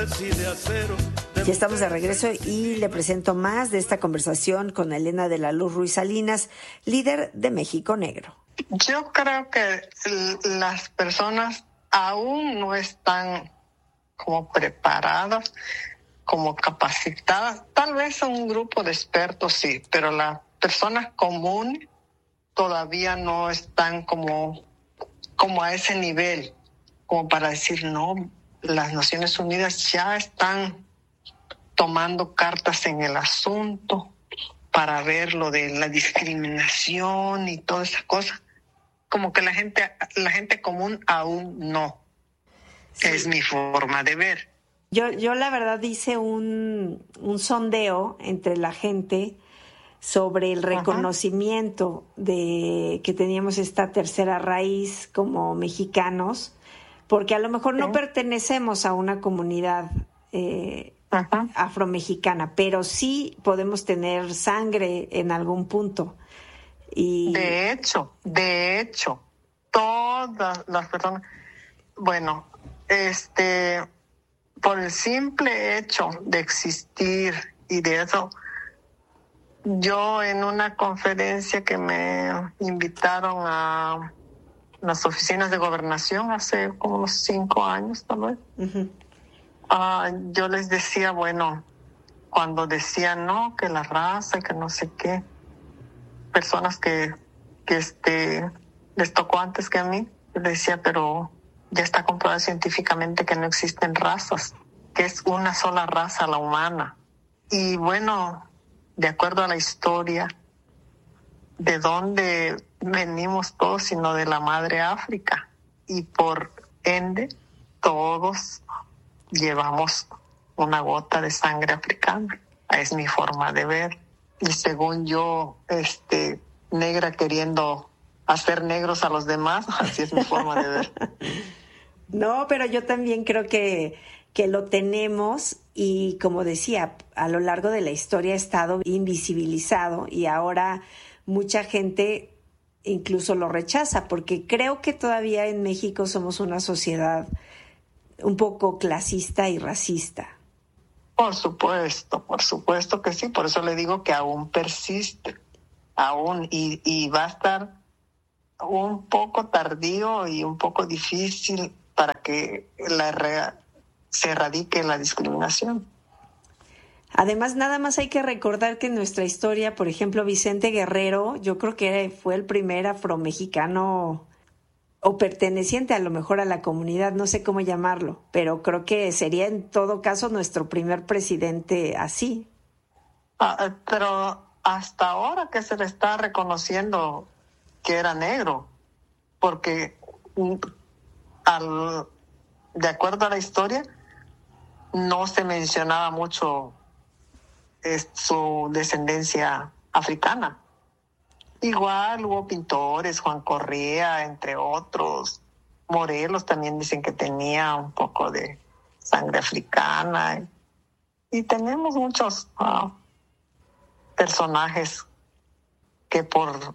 Ya estamos de regreso y le presento más de esta conversación con Elena de la Luz Ruiz Salinas, líder de México Negro. Yo creo que las personas aún no están como preparadas, como capacitadas. Tal vez un grupo de expertos sí, pero las personas comunes todavía no están como a ese nivel, como para decir, no, las Naciones Unidas ya están tomando cartas en el asunto para ver lo de la discriminación y todas esas cosas. Como que la gente común aún no. Sí. Es mi forma de ver. Yo la verdad hice un sondeo entre la gente sobre el reconocimiento de que teníamos esta tercera raíz como mexicanos, porque a lo mejor no pertenecemos a una comunidad afromexicana, pero sí podemos tener sangre en algún punto. Y de hecho, todas las personas, bueno, por el simple hecho de existir y de eso, yo en una conferencia que me invitaron a las oficinas de gobernación hace como unos 5 años tal vez, yo les decía, bueno, cuando decían no, que la raza y que no sé qué, personas que les tocó antes que a mí, yo les decía, pero ya está comprobado científicamente que no existen razas, que es una sola raza, la humana. Y bueno, de acuerdo a la historia, de dónde venimos todos, sino de la madre África. Y por ende, todos llevamos una gota de sangre africana. Es mi forma de ver. Y según yo, negra queriendo hacer negros a los demás, así es mi forma de ver. No, pero yo también creo que lo tenemos y, como decía, a lo largo de la historia ha estado invisibilizado y ahora mucha gente incluso lo rechaza, porque creo que todavía en México somos una sociedad un poco clasista y racista. Por supuesto que sí, por eso le digo que aún persiste, aún, y va a estar un poco tardío y un poco difícil para que se erradique la discriminación. Además, nada más hay que recordar que en nuestra historia, por ejemplo, Vicente Guerrero, yo creo que fue el primer afromexicano o perteneciente a lo mejor a la comunidad, no sé cómo llamarlo, pero creo que sería en todo caso nuestro primer presidente así. Pero hasta ahora que se le está reconociendo que era negro, porque de acuerdo a la historia, no se mencionaba mucho su descendencia africana. Igual hubo pintores, Juan Correa, entre otros. Morelos también dicen que tenía un poco de sangre africana. Y tenemos muchos personajes que por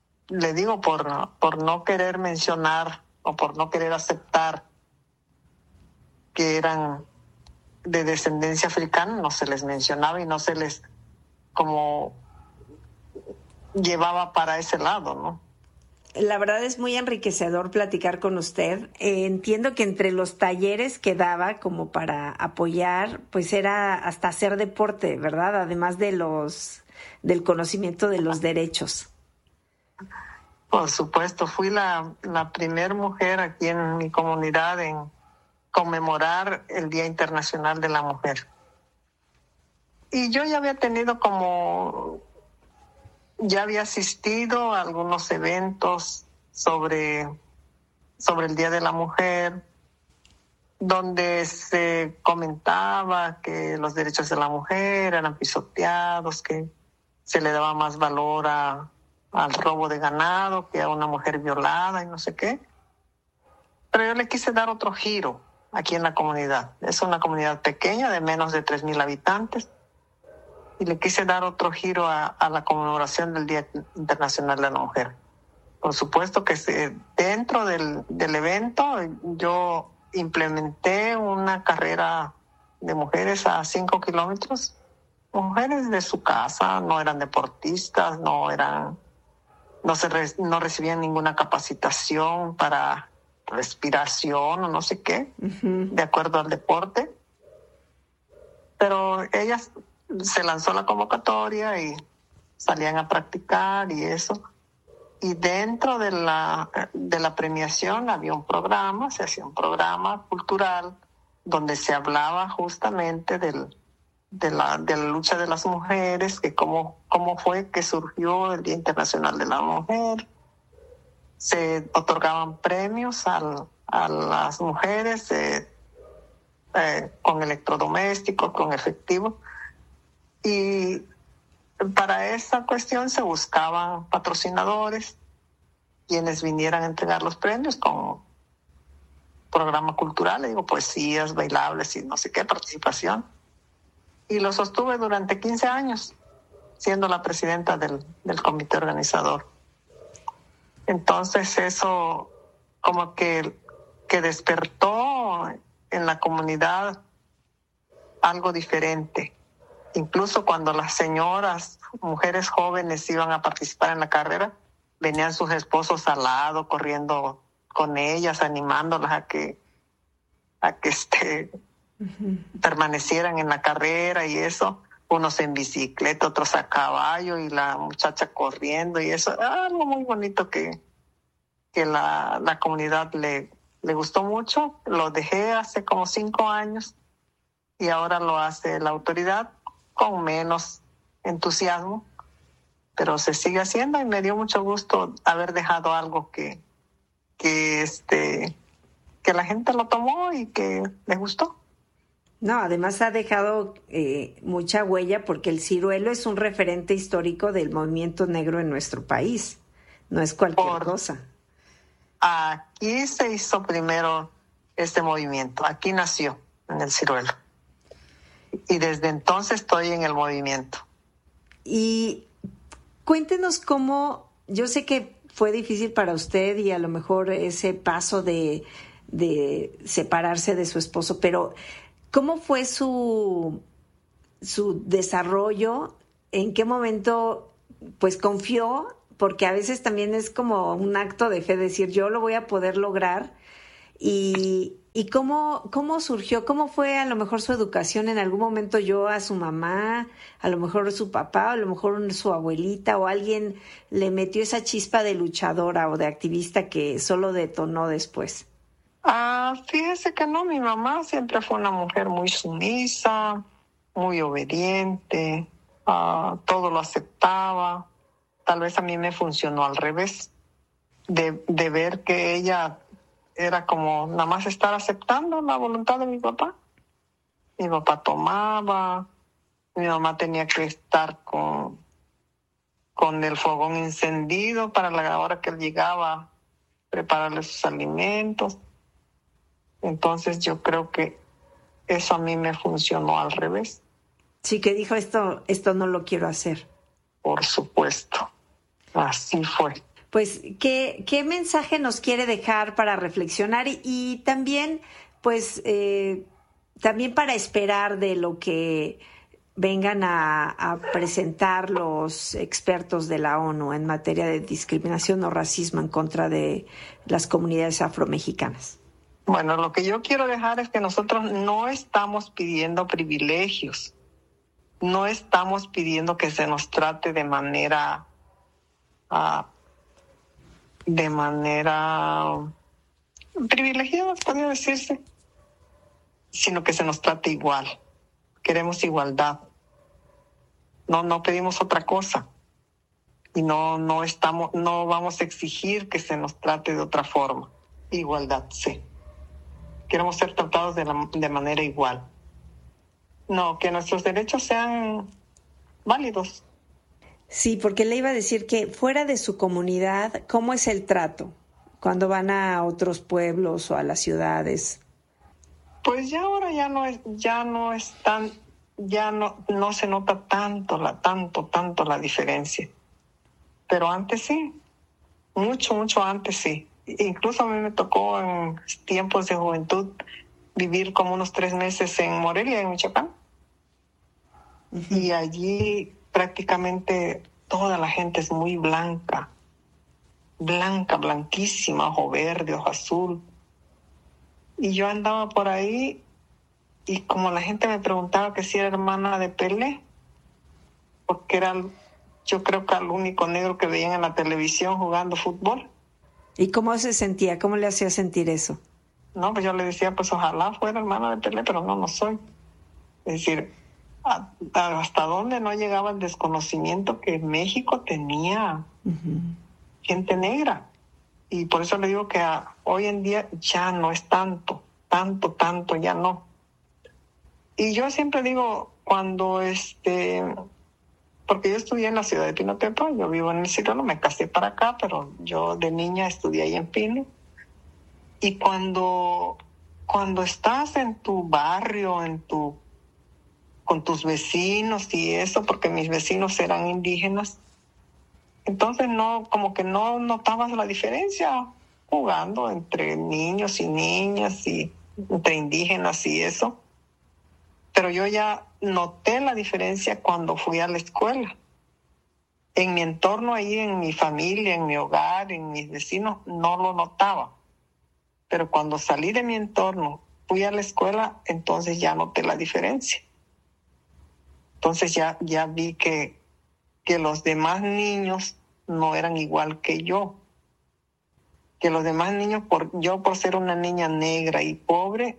no querer mencionar o por no querer aceptar que eran de descendencia africana, no se les mencionaba y no se les como llevaba para ese lado, ¿no? La verdad es muy enriquecedor platicar con usted. Entiendo que entre los talleres que daba como para apoyar, pues era hasta hacer deporte, ¿verdad? Además del conocimiento de los derechos. Por supuesto, fui la primer mujer aquí en mi comunidad en conmemorar el Día Internacional de la Mujer. Y yo ya había asistido a algunos eventos sobre el Día de la Mujer, donde se comentaba que los derechos de la mujer eran pisoteados, que se le daba más valor al robo de ganado que a una mujer violada y no sé qué. Pero yo le quise dar otro giro aquí en la comunidad. Es una comunidad pequeña de menos de 3,000 habitantes. Y le quise dar otro giro a la conmemoración del Día Internacional de la Mujer. Por supuesto que dentro del evento yo implementé una carrera de mujeres a 5 kilómetros. Mujeres de su casa, no eran deportistas, no recibían ninguna capacitación para respiración o no sé qué, de acuerdo al deporte. Pero ellas se lanzó la convocatoria y salían a practicar y eso. Y dentro de la premiación había se hacía un programa cultural donde se hablaba justamente de la lucha de las mujeres, que cómo fue que surgió el Día Internacional de la Mujer. Se otorgaban premios a las mujeres con electrodomésticos, con efectivo. Y para esa cuestión se buscaban patrocinadores, quienes vinieran a entregar los premios con programa cultural, poesías, bailables y no sé qué, participación. Y lo sostuve durante 15 años, siendo la presidenta del comité organizador. Entonces eso como que despertó en la comunidad algo diferente. Incluso cuando las señoras, mujeres jóvenes iban a participar en la carrera, venían sus esposos al lado, corriendo con ellas, animándolas a que permanecieran en la carrera y eso. Unos en bicicleta, otros a caballo y la muchacha corriendo y eso. Algo muy bonito que la comunidad le gustó mucho. Lo dejé hace como 5 años y ahora lo hace la autoridad con menos entusiasmo, pero se sigue haciendo y me dio mucho gusto haber dejado algo que la gente lo tomó y que les gustó. No, además ha dejado mucha huella porque el ciruelo es un referente histórico del movimiento negro en nuestro país. No es cualquier cosa. Aquí se hizo primero este movimiento. Aquí nació, en el ciruelo. Y desde entonces estoy en el movimiento. Y cuéntenos cómo, yo sé que fue difícil para usted y a lo mejor ese paso de separarse de su esposo, pero ¿cómo fue su desarrollo? ¿En qué momento pues confió? Porque a veces también es como un acto de fe decir yo lo voy a poder lograr. ¿Y cómo surgió? ¿Cómo fue a lo mejor su educación? En algún momento oyó a su mamá, a lo mejor su papá, a lo mejor su abuelita o alguien le metió esa chispa de luchadora o de activista que solo detonó después. Fíjese que no, mi mamá siempre fue una mujer muy sumisa, muy obediente, todo lo aceptaba. Tal vez a mí me funcionó al revés, de ver que ella era como nada más estar aceptando la voluntad de mi papá. Mi papá tomaba, mi mamá tenía que estar con el fogón encendido para la hora que él llegaba, prepararle sus alimentos. Entonces yo creo que eso a mí me funcionó al revés. Sí, que dijo esto no lo quiero hacer. Por supuesto, así fue. Pues, ¿qué mensaje nos quiere dejar para reflexionar y también, pues, también para esperar de lo que vengan a presentar los expertos de la ONU en materia de discriminación o racismo en contra de las comunidades afromexicanas? Bueno, lo que yo quiero dejar es que nosotros no estamos pidiendo privilegios, no estamos pidiendo que se nos trate de manera privilegiada, podría decirse, sino que se nos trate igual. Queremos igualdad. No pedimos otra cosa. Y no vamos a exigir que se nos trate de otra forma. Igualdad, sí. Queremos ser tratados de manera igual. No, que nuestros derechos sean válidos. Sí, porque le iba a decir que fuera de su comunidad, ¿cómo es el trato cuando van a otros pueblos o a las ciudades? Pues ya ahora no se nota tanto la diferencia. Pero antes sí, mucho antes sí. Incluso a mí me tocó en tiempos de juventud vivir como unos 3 meses en Morelia, en Michoacán. Y allí prácticamente toda la gente es muy blanca, blanquísima, ojo verde, ojo azul. Y yo andaba por ahí y como la gente me preguntaba que si era hermana de Pelé, porque yo creo que el único negro que veían en la televisión jugando fútbol. ¿Y cómo se sentía? ¿Cómo le hacía sentir eso? No, pues yo le decía, pues ojalá fuera hermana de Pelé, pero no soy. Es decir, hasta dónde no llegaba el desconocimiento que México tenía gente negra. Y por eso le digo que hoy en día ya no es tanto, ya no. Y yo siempre digo, cuando porque yo estudié en la ciudad de Pinotepa, yo vivo en el Cirilo, me casé para acá, pero yo de niña estudié ahí en Pino. Y cuando estás en tu barrio, con tus vecinos y eso, porque mis vecinos eran indígenas, entonces como que no notabas la diferencia jugando entre niños y niñas y entre indígenas y eso. Pero yo ya noté la diferencia cuando fui a la escuela. En mi entorno ahí, en mi familia, en mi hogar, en mis vecinos, no lo notaba. Pero cuando salí de mi entorno, fui a la escuela, entonces ya noté la diferencia. Entonces ya vi que los demás niños no eran igual que yo. Que los demás niños, yo por ser una niña negra y pobre,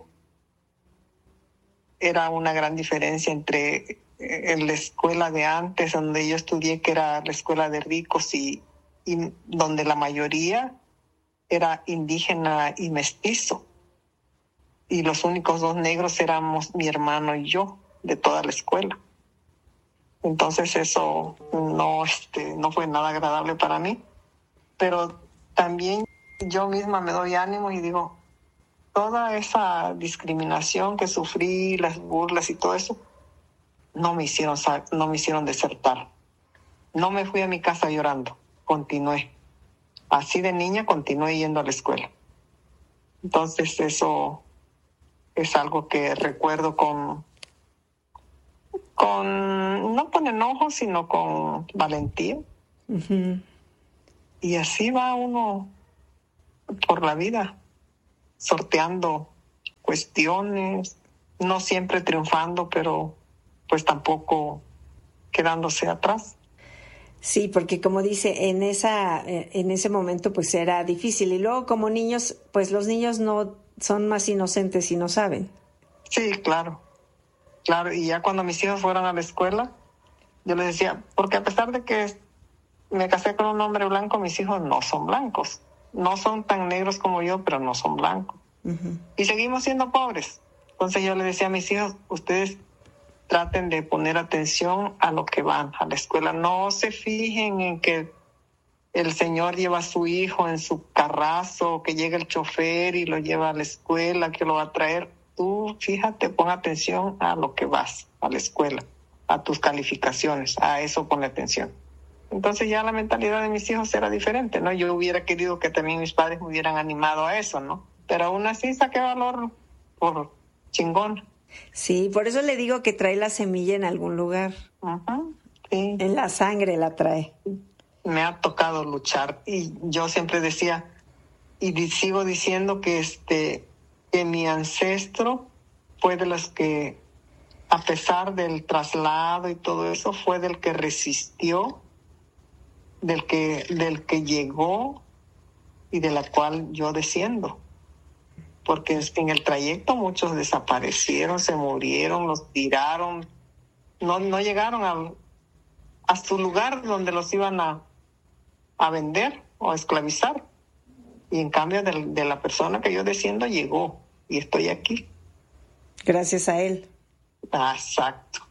era una gran diferencia entre la escuela de antes, donde yo estudié, que era la escuela de ricos y donde la mayoría era indígena y mestizo. Y los únicos 2 negros éramos mi hermano y yo, de toda la escuela. Entonces eso no fue nada agradable para mí. Pero también yo misma me doy ánimo y digo, toda esa discriminación que sufrí, las burlas y todo eso, no me hicieron desertar. No me fui a mi casa llorando, continué. Así de niña continué yendo a la escuela. Entonces eso es algo que recuerdo con no con enojo, sino con valentía. Y así va uno por la vida, sorteando cuestiones, no siempre triunfando, pero pues tampoco quedándose atrás. Sí, porque como dice, en ese momento pues era difícil. Y luego como niños, pues los niños no son más inocentes y no saben. Sí, claro. Y ya cuando mis hijos fueron a la escuela, yo les decía, porque a pesar de que me casé con un hombre blanco, mis hijos no son blancos. No son tan negros como yo, pero no son blancos. Y seguimos siendo pobres. Entonces yo les decía a mis hijos, ustedes traten de poner atención a lo que van a la escuela. No se fijen en que el señor lleva a su hijo en su carrazo, que llega el chofer y lo lleva a la escuela, que lo va a traer. Tú fíjate, pon atención a lo que vas a la escuela, a tus calificaciones, a eso pon atención. Entonces ya la mentalidad de mis hijos era diferente, ¿no? Yo hubiera querido que también mis padres me hubieran animado a eso, ¿no? Pero aún así saqué valor por chingón. Sí, por eso le digo que trae la semilla en algún lugar. Sí. En la sangre la trae. Me ha tocado luchar y yo siempre decía y sigo diciendo que mi ancestro fue de los que, a pesar del traslado y todo eso, fue del que resistió, del que llegó y de la cual yo desciendo. Porque en el trayecto muchos desaparecieron, se murieron, los tiraron, no llegaron a su lugar donde los iban a vender o a esclavizar. Y en cambio de la persona que yo desciendo llegó y estoy aquí. Gracias a él. Exacto.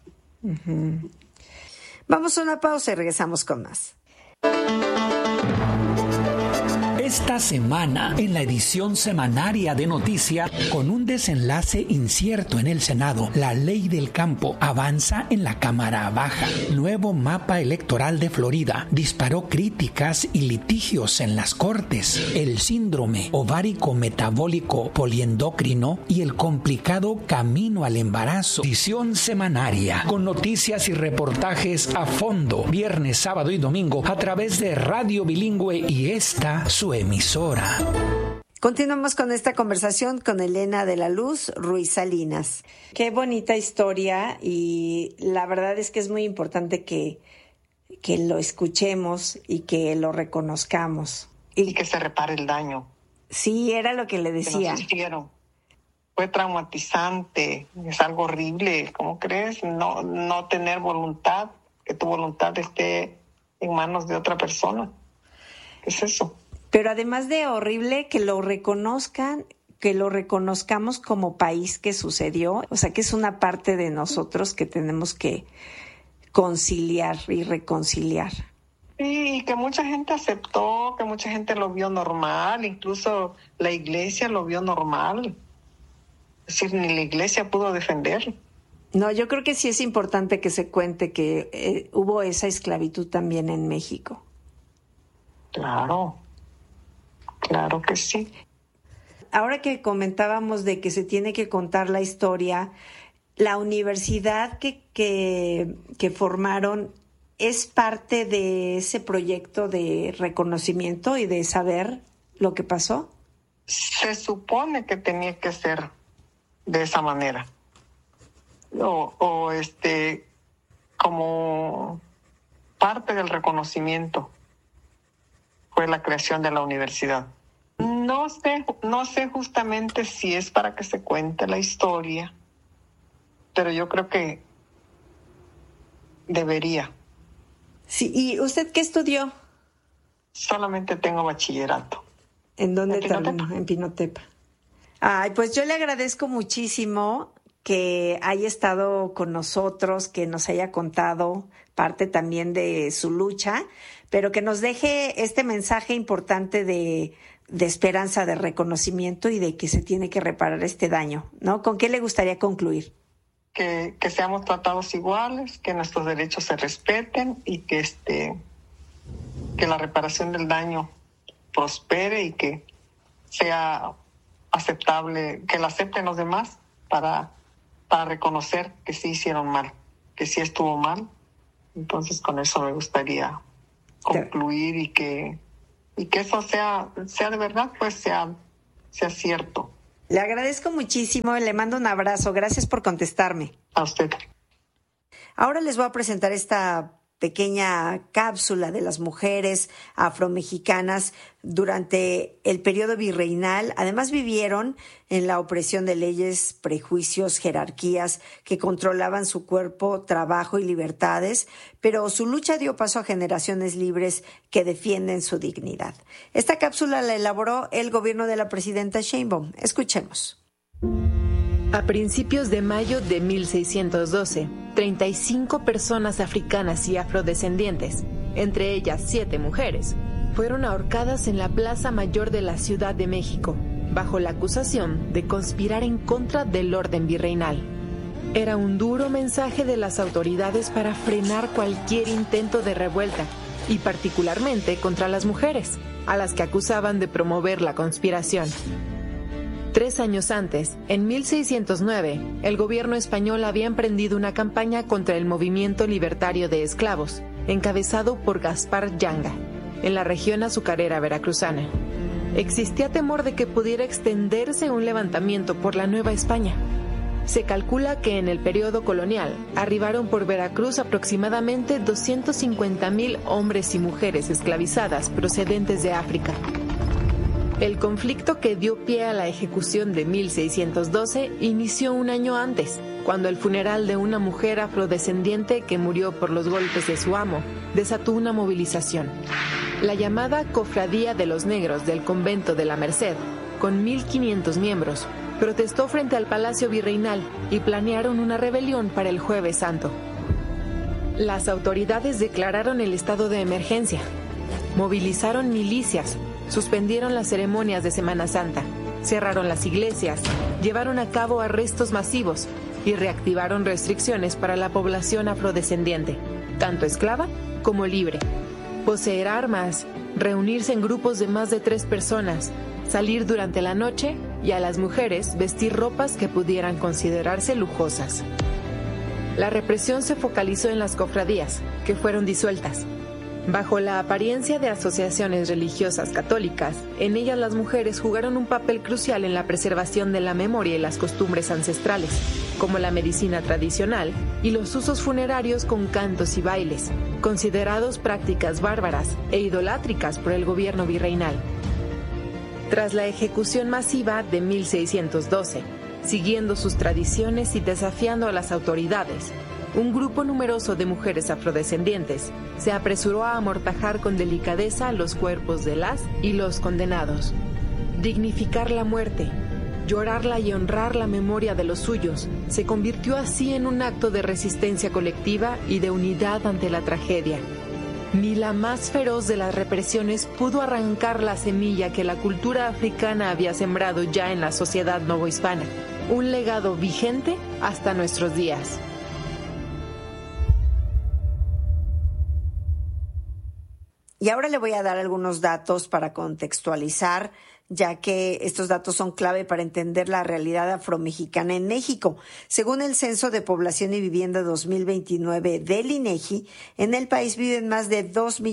Vamos a una pausa y regresamos con más. Esta semana, en la edición semanaria de Noticia, con un desenlace incierto en el Senado, la ley del campo avanza en la Cámara Baja. Nuevo mapa electoral de Florida disparó críticas y litigios en las cortes. El síndrome ovárico metabólico poliendocrino y el complicado camino al embarazo. Edición semanaria, con noticias y reportajes a fondo, viernes, sábado y domingo, a través de Radio Bilingüe y esta su emisora. Continuamos con esta conversación con Elena de la Luz Ruiz Salinas. Qué bonita historia, y la verdad es que es muy importante que lo escuchemos y que lo reconozcamos. Y que se repare el daño. Sí, era lo que le decía. Que nos hicieron. Fue traumatizante, es algo horrible. ¿Cómo crees? No tener voluntad, que tu voluntad esté en manos de otra persona. ¿Qué es eso? Pero además de horrible, que lo reconozcan, que lo reconozcamos como país que sucedió. O sea, que es una parte de nosotros que tenemos que conciliar y reconciliar. Sí, y que mucha gente aceptó, que mucha gente lo vio normal, incluso la iglesia lo vio normal. Es decir, ni la iglesia pudo defenderlo. No, yo creo que sí es importante que se cuente que hubo esa esclavitud también en México. Claro que sí. Ahora que comentábamos de que se tiene que contar la historia, la universidad que formaron es parte de ese proyecto de reconocimiento y de saber lo que pasó. Se supone que tenía que ser de esa manera. Como parte del reconocimiento fue la creación de la universidad. No sé justamente si es para que se cuente la historia, pero yo creo que debería. Sí, ¿y usted qué estudió? Solamente tengo bachillerato. ¿En dónde terminó? En Pinotepa. Ay, pues yo le agradezco muchísimo que haya estado con nosotros, que nos haya contado parte también de su lucha, pero que nos deje este mensaje importante de esperanza, de reconocimiento y de que se tiene que reparar este daño, ¿no? ¿Con qué le gustaría concluir? Que seamos tratados iguales, que nuestros derechos se respeten y que la reparación del daño prospere y que sea aceptable, que la acepten los demás para reconocer que sí hicieron mal, que sí estuvo mal. Entonces con eso me gustaría concluir y que eso sea de verdad, pues sea cierto. Le agradezco muchísimo, le mando un abrazo. Gracias por contestarme. A usted. Ahora les voy a presentar esta pequeña cápsula de las mujeres afromexicanas durante el periodo virreinal. Además vivieron en la opresión de leyes, prejuicios, jerarquías que controlaban su cuerpo, trabajo y libertades, pero su lucha dio paso a generaciones libres que defienden su dignidad. Esta cápsula la elaboró el gobierno de la presidenta Sheinbaum. Escuchemos. A principios de mayo de 1612, 35 personas africanas y afrodescendientes, entre ellas 7 mujeres, fueron ahorcadas en la Plaza Mayor de la Ciudad de México, bajo la acusación de conspirar en contra del orden virreinal. Era un duro mensaje de las autoridades para frenar cualquier intento de revuelta, y particularmente contra las mujeres, a las que acusaban de promover la conspiración. 3 años antes, en 1609, el gobierno español había emprendido una campaña contra el movimiento libertario de esclavos, encabezado por Gaspar Yanga, en la región azucarera veracruzana. Existía temor de que pudiera extenderse un levantamiento por la Nueva España. Se calcula que en el periodo colonial arribaron por Veracruz aproximadamente 250,000 hombres y mujeres esclavizadas procedentes de África. El conflicto que dio pie a la ejecución de 1612 inició un año antes, cuando el funeral de una mujer afrodescendiente que murió por los golpes de su amo desató una movilización. La llamada Cofradía de los Negros del Convento de la Merced, con 1,500 miembros, protestó frente al Palacio Virreinal y planearon una rebelión para el Jueves Santo. Las autoridades declararon el estado de emergencia, movilizaron milicias, suspendieron las ceremonias de Semana Santa, cerraron las iglesias, llevaron a cabo arrestos masivos y reactivaron restricciones para la población afrodescendiente, tanto esclava como libre. Poseer armas, reunirse en grupos de más de 3 personas, salir durante la noche y a las mujeres vestir ropas que pudieran considerarse lujosas. La represión se focalizó en las cofradías, que fueron disueltas. Bajo la apariencia de asociaciones religiosas católicas, en ellas las mujeres jugaron un papel crucial en la preservación de la memoria y las costumbres ancestrales, como la medicina tradicional y los usos funerarios con cantos y bailes, considerados prácticas bárbaras e idolátricas por el gobierno virreinal. Tras la ejecución masiva de 1612, siguiendo sus tradiciones y desafiando a las autoridades, un grupo numeroso de mujeres afrodescendientes se apresuró a amortajar con delicadeza los cuerpos de las y los condenados. Dignificar la muerte, llorarla y honrar la memoria de los suyos se convirtió así en un acto de resistencia colectiva y de unidad ante la tragedia. Ni la más feroz de las represiones pudo arrancar la semilla que la cultura africana había sembrado ya en la sociedad novohispana, un legado vigente hasta nuestros días. Y ahora le voy a dar algunos datos para contextualizar, ya que estos datos son clave para entender la realidad afromexicana en México. Según el Censo de Población y Vivienda 2029 del INEGI, en el país viven más de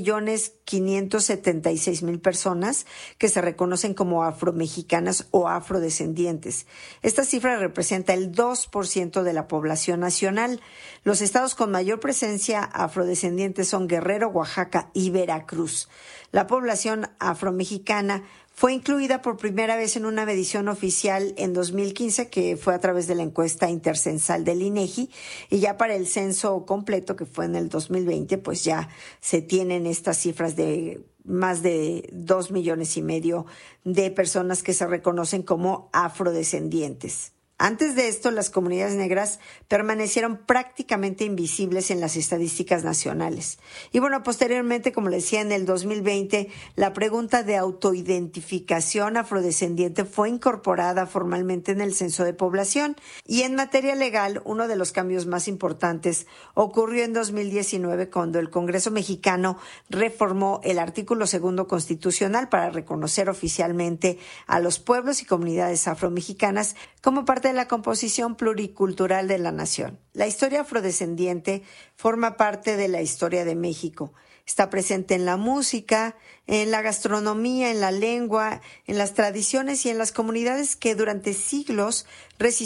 2.576.000 personas que se reconocen como afromexicanas o afrodescendientes. Esta cifra representa el 2% de la población nacional. Los estados con mayor presencia afrodescendiente son Guerrero, Oaxaca y Veracruz. La población afromexicana fue incluida por primera vez en una medición oficial en 2015, que fue a través de la encuesta intercensal del INEGI, y ya para el censo completo, que fue en el 2020, pues ya se tienen estas cifras de más de 2,5 millones de personas que se reconocen como afrodescendientes. Antes de esto, las comunidades negras permanecieron prácticamente invisibles en las estadísticas nacionales. Y bueno, posteriormente, como le decía, en el 2020, la pregunta de autoidentificación afrodescendiente fue incorporada formalmente en el Censo de Población. Y en materia legal, uno de los cambios más importantes ocurrió en 2019, cuando el Congreso mexicano reformó el artículo 2 constitucional para reconocer oficialmente a los pueblos y comunidades afromexicanas como parte de la composición pluricultural de la nación. La historia afrodescendiente forma parte de la historia de México. Está presente en la música, en la gastronomía, en la lengua, en las tradiciones y en las comunidades que durante siglos resistieron